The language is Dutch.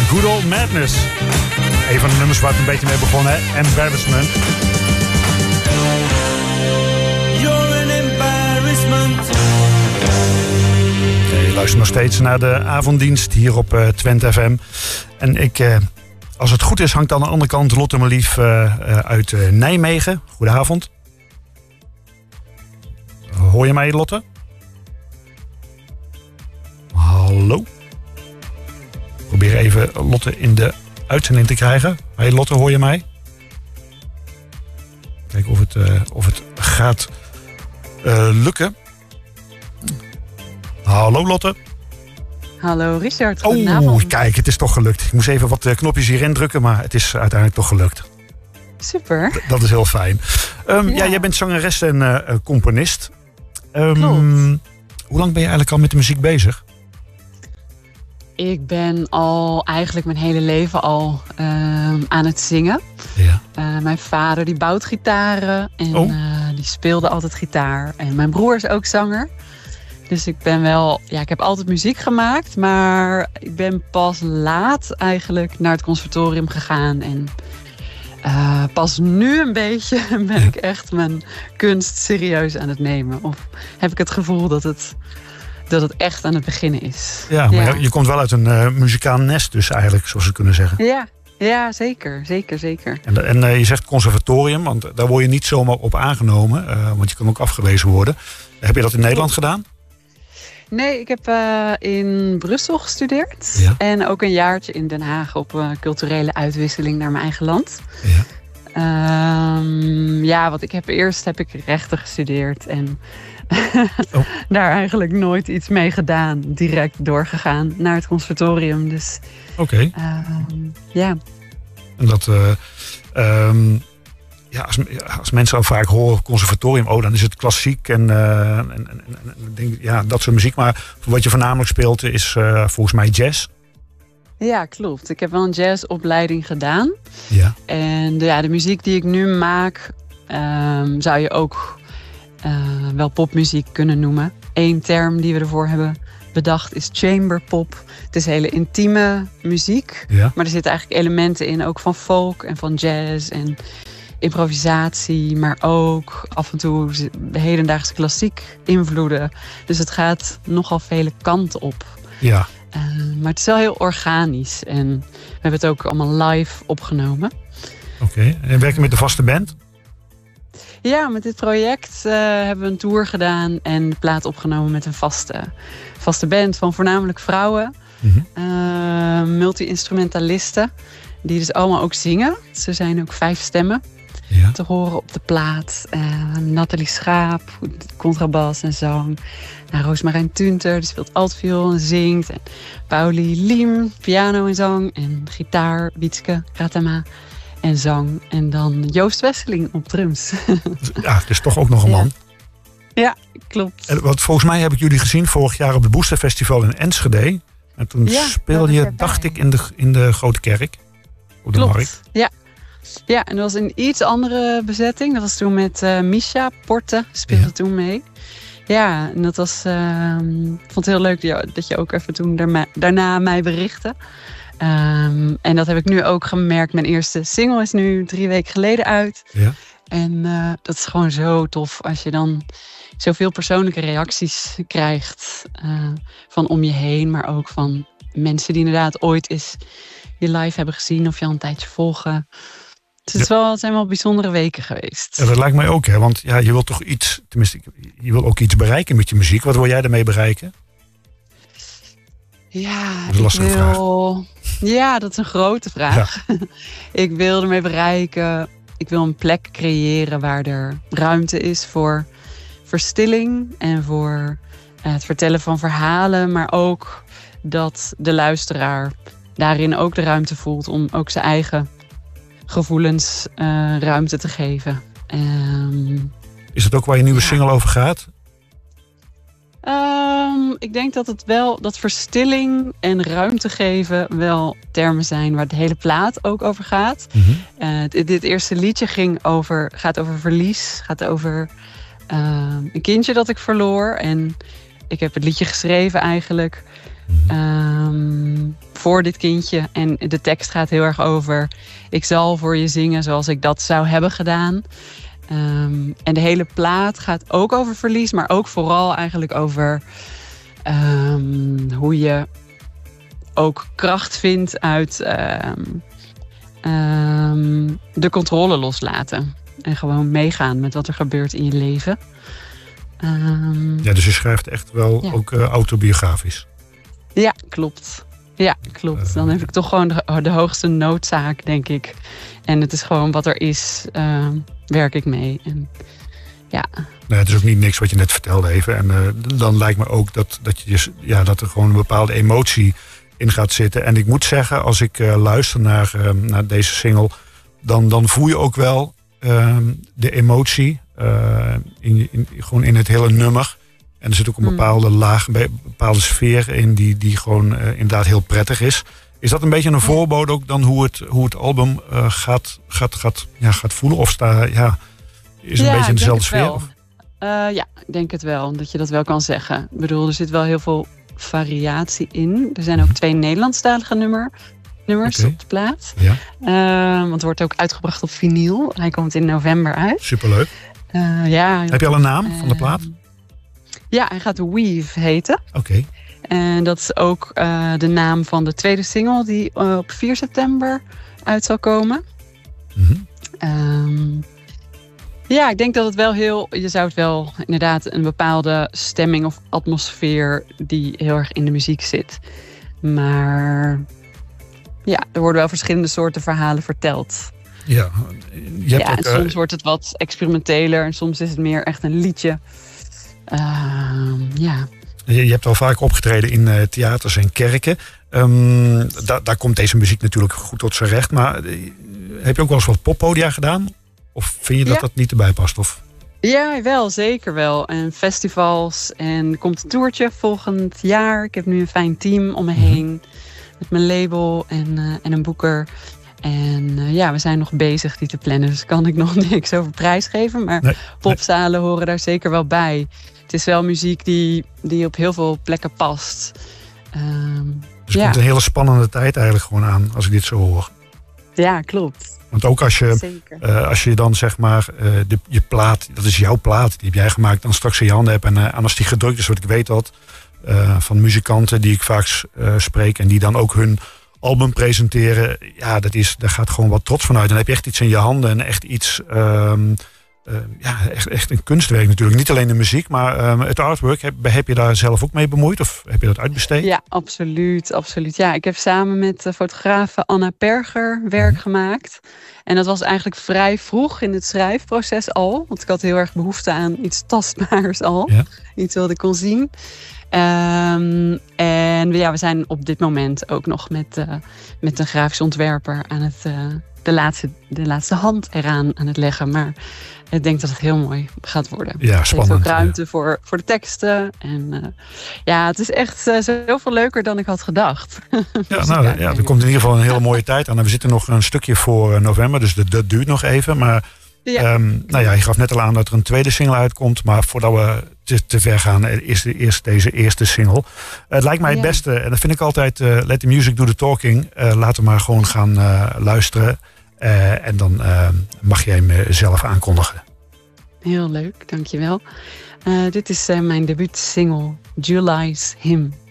Good Old Madness. Een van de nummers waar het een beetje mee begonnen, hè? Embarrassment. You're an embarrassment. Je luistert nog steeds naar de avonddienst hier op Twente FM. En als het goed is, hangt aan de andere kant Lotte Melief uit Nijmegen. Goedenavond. Hoor je mij, Lotte? Hallo? Probeer even Lotte in de uitzending te krijgen. Hey Lotte, hoor je mij? Kijken of het gaat lukken. Hallo Lotte. Hallo Richard, goedenavond. Oh, kijk, het is toch gelukt. Ik moest even wat knopjes hierin drukken, maar het is uiteindelijk toch gelukt. Super. Dat is heel fijn. Ja, jij bent zangeres en componist. Klopt. Hoe lang ben je eigenlijk al met de muziek bezig? Ik ben al eigenlijk mijn hele leven al aan het zingen. Ja. Mijn vader die bouwt gitaren en die speelde altijd gitaar. En mijn broer is ook zanger. Dus ik ben wel, ik heb altijd muziek gemaakt, maar ik ben pas laat eigenlijk naar het conservatorium gegaan. En pas nu een beetje ben ik echt mijn kunst serieus aan het nemen. Of heb ik het gevoel dat het echt aan het beginnen is. Ja, maar je komt wel uit een muzikaal nest dus eigenlijk, zoals we kunnen zeggen. Ja, zeker. En je zegt conservatorium, want daar word je niet zomaar op aangenomen. Want je kan ook afgewezen worden. Heb je dat in Nederland gedaan? Nee, ik heb in Brussel gestudeerd. Ja. En ook een jaartje in Den Haag op culturele uitwisseling naar mijn eigen land. Ja. Want eerst heb ik rechten gestudeerd. En daar eigenlijk nooit iets mee gedaan. Direct doorgegaan naar het conservatorium. Dus, Oké. Ja. En dat... als mensen al vaak horen conservatorium, dan is het klassiek en dat soort muziek. Maar wat je voornamelijk speelt is volgens mij jazz. Ja, klopt. Ik heb wel een jazzopleiding gedaan. Ja. En de muziek die ik nu maak, zou je ook wel popmuziek kunnen noemen. Eén term die we ervoor hebben bedacht is chamberpop. Het is hele intieme muziek. Ja. Maar er zitten eigenlijk elementen in, ook van folk en van jazz en improvisatie, maar ook af en toe de hedendaagse klassiek invloeden. Dus het gaat nogal vele kanten op. Ja. Maar het is wel heel organisch. En we hebben het ook allemaal live opgenomen. Oké. En werk je met de vaste band? Ja, met dit project hebben we een tour gedaan en de plaat opgenomen met een vaste band van voornamelijk vrouwen. Mm-hmm. Multi-instrumentalisten, die dus allemaal ook zingen. Ze zijn ook 5 stemmen. Ja. Te horen op de plaat. Nathalie Schaap, contrabas en zang. Roosmarijn Tunter, die speelt altviool en zingt. En Pauli Liem, piano en zang. En gitaar, Wietske Kratama en zang. En dan Joost Wesseling op drums. Ja, het is toch ook nog een man. Ja, klopt. En wat volgens mij heb ik jullie gezien vorig jaar op het Booster Festival in Enschede. En toen speelde je, dacht ik, in de Grote Kerk. Op de Markt. Ja, en dat was een iets andere bezetting. Dat was toen met Misha Porte, speelde toen mee. Ja, en dat was... ik vond het heel leuk dat je ook even toen daarna mij berichtte. En dat heb ik nu ook gemerkt. Mijn eerste single is nu 3 weken geleden uit. Ja. En dat is gewoon zo tof als je dan zoveel persoonlijke reacties krijgt. Van om je heen, maar ook van mensen die inderdaad ooit eens je live hebben gezien of je al een tijdje volgen. Dus het zijn wel bijzondere weken geweest. Ja, dat lijkt mij ook, hè? Want je wilt toch iets, tenminste, je wilt ook iets bereiken met je muziek. Wat wil jij daarmee bereiken? Ja, dat is een lastige vraag. Ja, dat is een grote vraag. Ja. Ik wil ermee bereiken. Ik wil een plek creëren waar er ruimte is voor verstilling en voor het vertellen van verhalen, maar ook dat de luisteraar daarin ook de ruimte voelt om ook zijn eigen gevoelens ruimte te geven. Is dat ook waar je nieuwe single over gaat? Ik denk dat het wel, dat verstilling en ruimte geven wel termen zijn waar de hele plaat ook over gaat. Mm-hmm. Dit eerste liedje gaat over verlies, gaat over een kindje dat ik verloor. En ik heb het liedje geschreven eigenlijk voor dit kindje. En de tekst gaat heel erg over: ik zal voor je zingen zoals ik dat zou hebben gedaan. En de hele plaat gaat ook over verlies, maar ook vooral eigenlijk over hoe je ook kracht vindt uit de controle loslaten. En gewoon meegaan met wat er gebeurt in je leven. Dus je schrijft echt wel ook autobiografisch. Ja, klopt. Ja, klopt. Dan heb ik toch gewoon de hoogste noodzaak, denk ik. En het is gewoon wat er is, werk ik mee. En, ja. Nee, het is ook niet niks wat je net vertelde even. En dan lijkt me ook dat er gewoon een bepaalde emotie in gaat zitten. En ik moet zeggen, als ik luister naar deze single, dan voel je ook wel de emotie gewoon in het hele nummer. En er zit ook een bepaalde laag, een bepaalde sfeer in die gewoon inderdaad heel prettig is. Is dat een beetje een voorbode ook dan hoe het album gaat voelen? Of is het een beetje in dezelfde sfeer? Ja, ik denk het wel. Dat je dat wel kan zeggen. Ik bedoel, er zit wel heel veel variatie in. Er zijn ook 2 Nederlandstalige nummers op de plaat. Ja. Want het wordt ook uitgebracht op vinyl. Hij komt in november uit. Superleuk. Heb je al een naam van de plaat? Ja, hij gaat Weave heten. Oké. En dat is ook de naam van de tweede single die op 4 september uit zal komen. Ik denk dat het wel je zou het wel inderdaad een bepaalde stemming of atmosfeer die heel erg in de muziek zit. Maar er worden wel verschillende soorten verhalen verteld. Ja, en soms wordt het wat experimenteler en soms is het meer echt een liedje. Je hebt al vaak opgetreden in theaters en kerken. Daar komt deze muziek natuurlijk goed tot zijn recht. Maar heb je ook wel eens wat poppodia gedaan? Of vind je dat niet erbij past? Of? Ja, wel, zeker wel. En festivals. En er komt een toertje volgend jaar. Ik heb nu een fijn team om me heen. Met mijn label en een boeker. En we zijn nog bezig die te plannen. Dus kan ik nog niks over prijsgeven. Maar popzalen horen daar zeker wel bij. Het is wel muziek die op heel veel plekken past. Dus het komt een hele spannende tijd eigenlijk gewoon aan, als ik dit zo hoor. Ja, klopt. Want ook als je dan zeg maar je plaat, dat is jouw plaat, die heb jij gemaakt, dan straks in je handen hebt. En als die gedrukt is, wat ik weet dat van muzikanten die ik vaak spreek en die dan ook hun album presenteren, daar gaat gewoon wat trots van uit. Dan heb je echt iets in je handen en echt iets, echt een kunstwerk natuurlijk. Niet alleen de muziek, maar het artwork. Heb je daar zelf ook mee bemoeid of heb je dat uitbesteed? Ja, absoluut. Ja, ik heb samen met fotografe Anna Perger werk gemaakt. En dat was eigenlijk vrij vroeg in het schrijfproces al. Want ik had heel erg behoefte aan iets tastbaars al. Ja. Iets wat ik kon zien. En we zijn op dit moment ook nog met een grafisch ontwerper aan het de laatste hand eraan aan het leggen. Maar ik denk dat het heel mooi gaat worden. Ja, spannend. Het heeft ook ruimte voor de teksten. En het is echt zoveel leuker dan ik had gedacht. Er komt in ieder geval een hele mooie tijd aan. En we zitten nog een stukje voor november, dus dat duurt nog even. Maar je gaf net al aan dat er een tweede single uitkomt. Maar voordat we te ver gaan, is deze eerste single. Het lijkt mij het beste, en dat vind ik altijd, let the music do the talking. Laten we maar gewoon gaan luisteren. En dan mag jij hem zelf aankondigen. Heel leuk, dankjewel. Dit is mijn debuutsingle, July's Hymn.